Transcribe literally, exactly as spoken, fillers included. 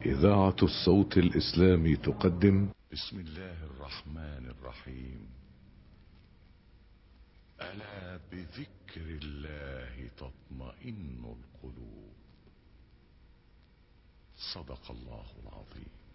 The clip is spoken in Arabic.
إذاعة الصوت الإسلامي تقدم. بسم الله الرحمن الرحيم. ألا بذكر الله تطمئن القلوب. صدق الله العظيم.